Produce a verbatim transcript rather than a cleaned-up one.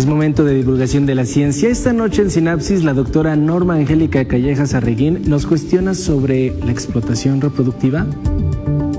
Es momento de divulgación de la ciencia. Esta noche en Sinapsis, la doctora Norma Angélica Callejas Arreguín nos cuestiona sobre la explotación reproductiva.